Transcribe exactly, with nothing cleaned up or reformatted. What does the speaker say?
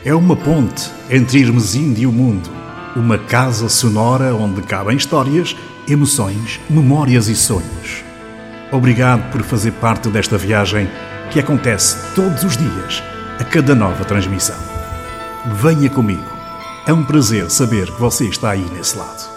É uma ponte entre Irmesinde e o mundo. Uma casa sonora onde cabem histórias, emoções, memórias e sonhos. Obrigado por fazer parte desta viagem que acontece todos os dias, a cada nova transmissão. Venha comigo. É um prazer saber que você está aí nesse lado.